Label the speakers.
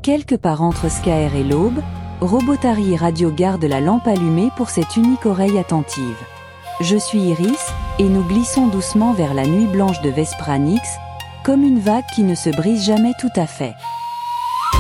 Speaker 1: Quelque part entre Skaer et l'Aube, Robotari Radio garde la lampe allumée pour cette unique oreille attentive. Je suis Iris, et nous glissons doucement vers la nuit blanche de Vespranix, comme une vague qui ne se brise jamais tout à fait.